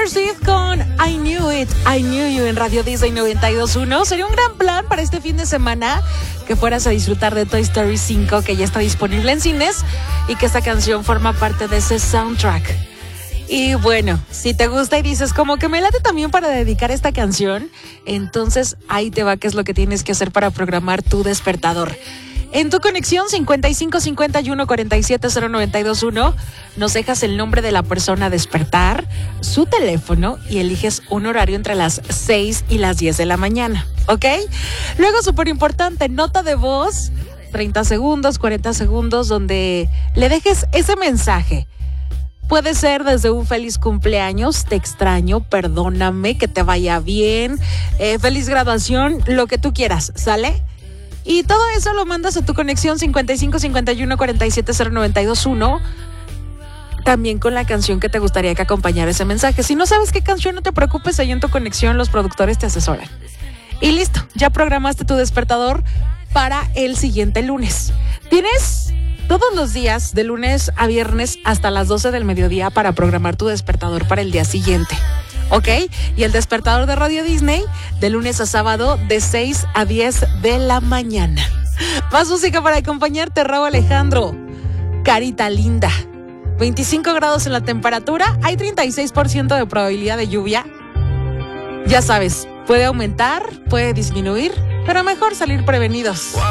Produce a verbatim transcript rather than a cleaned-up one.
Taylor Swift con I Knew It, I Knew You en Radio Disney noventa y dos punto uno. Sería un gran plan para este fin de semana que fueras a disfrutar de Toy Story cinco, que ya está disponible en cines, y que esta canción forma parte de ese soundtrack. Y bueno, si te gusta y dices como que me late también para dedicar esta canción, entonces ahí te va qué es lo que tienes que hacer para programar tu despertador. En tu conexión cincuenta y cinco cincuenta y uno cuarenta y siete cero noventa y dos uno nos dejas el nombre de la persona a despertar, su teléfono, y eliges un horario entre las seis y las diez de la mañana, ¿ok? Luego, súper importante, nota de voz, treinta segundos, cuarenta segundos, donde le dejes ese mensaje. Puede ser desde un feliz cumpleaños, te extraño, perdóname, que te vaya bien, eh, feliz graduación, lo que tú quieras, ¿sale? Y todo eso lo mandas a tu conexión cincuenta y cinco cincuenta y uno cuarenta y siete cero noventa y dos uno. También con la canción que te gustaría que acompañara ese mensaje. Si no sabes qué canción, no te preocupes, ahí en tu conexión los productores te asesoran. Y listo, ya programaste tu despertador para el siguiente lunes. Tienes todos los días, de lunes a viernes, hasta las doce del mediodía para programar tu despertador para el día siguiente. ¿Ok? Y el despertador de Radio Disney de lunes a sábado de seis a diez de la mañana. Más música para acompañarte, Raúl Alejandro. Carita linda. veinticinco grados en la temperatura. Hay treinta y seis por ciento de probabilidad de lluvia. Ya sabes, puede aumentar, puede disminuir, pero mejor salir prevenidos.